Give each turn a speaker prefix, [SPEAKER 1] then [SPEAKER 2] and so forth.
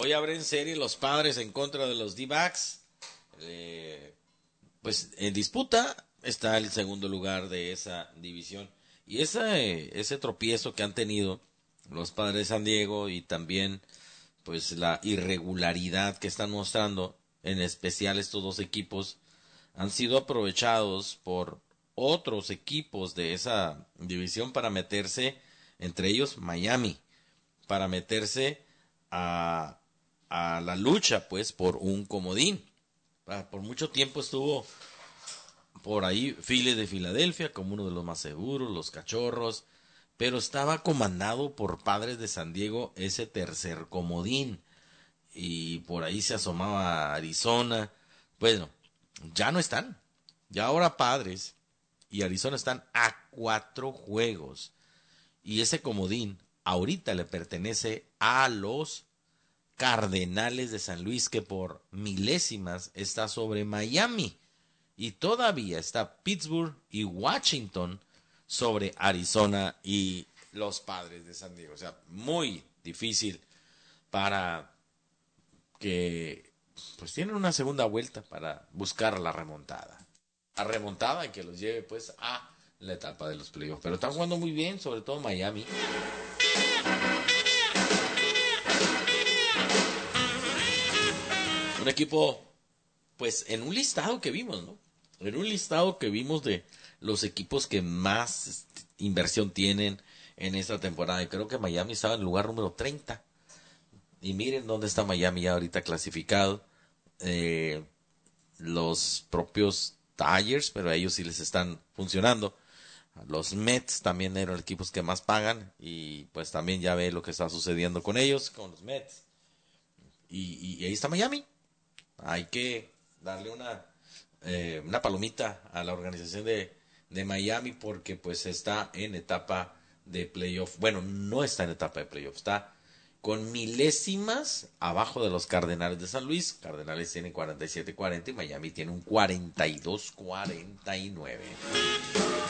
[SPEAKER 1] Hoy abren serie los Padres en contra de los D-backs. Pues en disputa está el segundo lugar de esa división. Y ese tropiezo que han tenido los Padres de San Diego y también pues la irregularidad que están mostrando, en especial estos dos equipos, han sido aprovechados por otros equipos de esa división para meterse, entre ellos Miami, para meterse a, a la lucha pues por un comodín. Por mucho tiempo estuvo por ahí Phillies de Filadelfia como uno de los más seguros, los Cachorros, pero estaba comandado por Padres de San Diego ese tercer comodín y por ahí se asomaba Arizona. Bueno, ya no están. Ya ahora Padres y Arizona están a 4 juegos y ese comodín ahorita le pertenece a los Cardenales de San Luis, que por milésimas está sobre Miami. Y todavía está Pittsburgh y Washington sobre Arizona y los Padres de San Diego. O sea, muy difícil para que pues tienen una segunda vuelta para buscar la remontada. La remontada que los lleve pues a la etapa de los playoffs. Pero están jugando muy bien, sobre todo Miami. Un equipo, pues en un listado que vimos, ¿no? En un listado que vimos de los equipos que más inversión tienen en esta temporada. Y creo que Miami estaba en el lugar número 30. Y miren dónde está Miami ya ahorita clasificado. Los propios Tigers, pero a ellos sí les están funcionando. Los Mets también eran los equipos que más pagan. Y pues también ya ve lo que está sucediendo con ellos, con los Mets. Y ahí está Miami. Hay que darle una palomita a la organización de Miami porque pues está en etapa de playoff. Bueno, no está en etapa de playoff, está con milésimas abajo de los Cardenales de San Luis. Cardenales tienen 47-40 y Miami tiene un 42-49.